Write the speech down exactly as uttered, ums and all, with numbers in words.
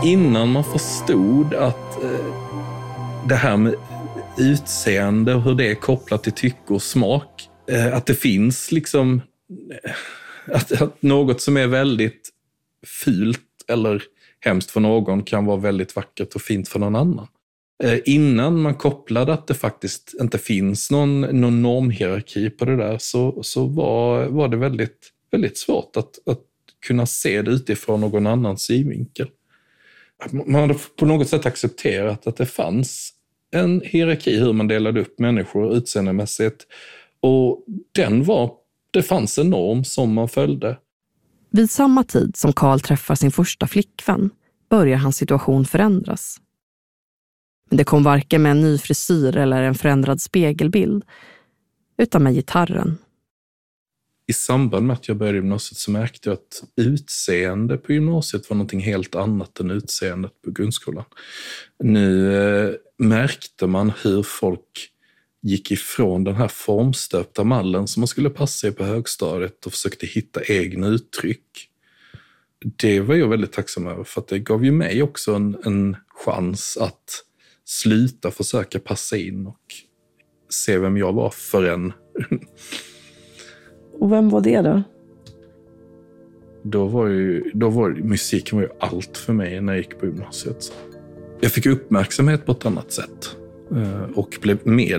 innan man förstod att eh, det här med utseende och hur det är kopplat till tycke och smak, eh, att det finns liksom eh, att, att något som är väldigt fult eller hemskt för någon kan vara väldigt vackert och fint för någon annan. Eh, innan man kopplade att det faktiskt inte finns någon, någon normhierarki på det där, så, så var, var det väldigt, väldigt svårt att, att kunna se det utifrån någon annans synvinkel. Man hade på något sätt accepterat att det fanns en hierarki hur man delade upp människor utseendemässigt, och den var, det fanns en norm som man följde. Vid samma tid som Karl träffar sin första flickvän börjar hans situation förändras. Men det kom varken med en ny frisyr eller en förändrad spegelbild, utan med gitarren. I samband med att jag började gymnasiet så märkte jag att utseende på gymnasiet var någonting helt annat än utseendet på grundskolan. Nu eh, märkte man hur folk gick ifrån den här formstöpta mallen som man skulle passa i på högstadiet och försökte hitta egna uttryck. Det var jag väldigt tacksam över, för att det gav ju mig också en, en chans att sluta försöka passa in och se vem jag var för en. Och vem var det då? Då var ju, då var musiken var ju allt för mig när jag gick på gymnasiet. Jag fick uppmärksamhet på ett annat sätt och blev med